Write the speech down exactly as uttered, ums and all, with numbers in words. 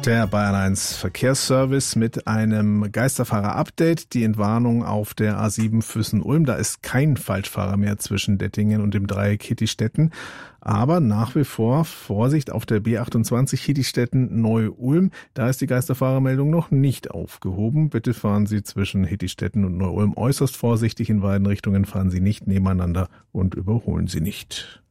Der Bayern eins Verkehrsservice mit einem Geisterfahrer-Update. Die Entwarnung auf der A sieben Füssen-Ulm. Da ist kein Falschfahrer mehr zwischen Dettingen und dem Dreieck Hittistetten. Aber nach wie vor Vorsicht auf der B achtundzwanzig Hittistetten-Neu-Ulm. Da ist die Geisterfahrermeldung noch nicht aufgehoben. Bitte fahren Sie zwischen Hittistetten und Neu-Ulm äußerst vorsichtig. In beiden Richtungen fahren Sie nicht nebeneinander und überholen Sie nicht.